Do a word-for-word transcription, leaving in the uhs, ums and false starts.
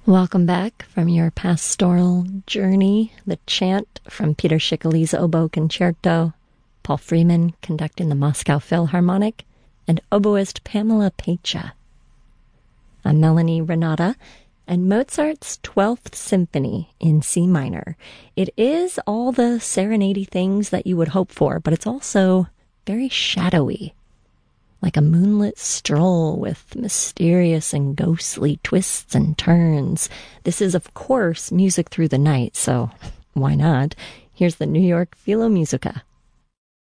Welcome back from your pastoral journey. The chant from Peter Schickele's Oboe Concerto, Paul Freeman conducting the Moscow Philharmonic, and oboist Pamela Pecha. I'm Melanie Renata, and Mozart's twelfth Symphony in C minor. It is all the serenade things that you would hope for, but it's also very shadowy, like a moonlit stroll with mysterious and ghostly twists and turns. This is, of course, music through the night, so why not? Here's the New York Philharmonic.